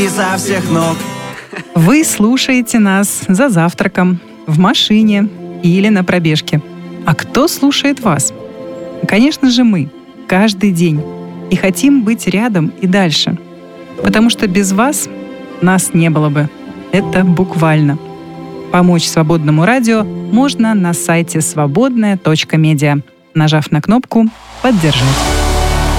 Изо всех ног. Вы слушаете нас за завтраком, в машине или на пробежке. А кто слушает вас? Конечно же, мы. Каждый день. И хотим быть рядом и дальше. Потому что без вас нас не было бы. Это буквально. Помочь свободному радио можно на сайте свободная.медиа, нажав на кнопку «Поддержать».